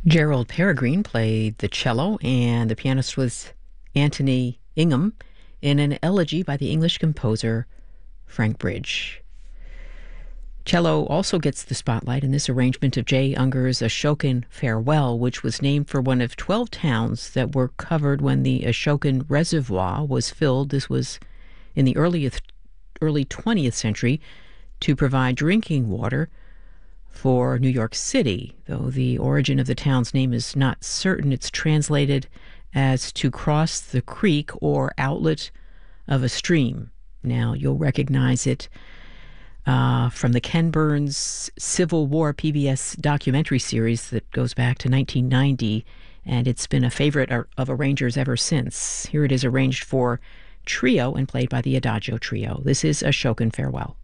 Gerald Peregrine played the cello, and the pianist was Anthony Ingham in an elegy by the English composer Frank Bridge. Cello also gets the spotlight in this arrangement of J. Unger's Ashokan Farewell, which was named for one of 12 towns that were covered when the Ashokan Reservoir was filled. This was in the early 20th century to provide drinking water for New York City. Though the origin of the town's name is not certain, it's translated as to cross the creek or outlet of a stream. Now, you'll recognize it from the Ken Burns Civil War PBS documentary series that goes back to 1990, and it's been a favorite of arrangers ever since. Here it is arranged for trio and played by the Adagio Trio. This is Ashokan Farewell.